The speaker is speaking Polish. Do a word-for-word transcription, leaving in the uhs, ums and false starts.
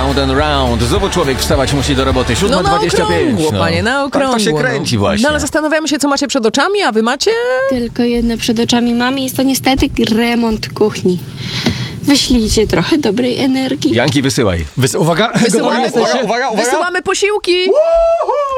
round and round. Znowu człowiek wstawać musi do roboty. No siódma dwadzieścia pięć. na okrągło, panie, na okrągło. Tak to się kręci właśnie. No ale zastanawiamy się, co macie przed oczami, a wy macie? Tylko jedno przed oczami mamy, jest to niestety remont kuchni. Wyślijcie trochę dobrej energii. Janki, wysyłaj. Wys- uwaga, Wysyłamy, gotowi jesteście? uwaga, uwaga. wysyłamy posiłki!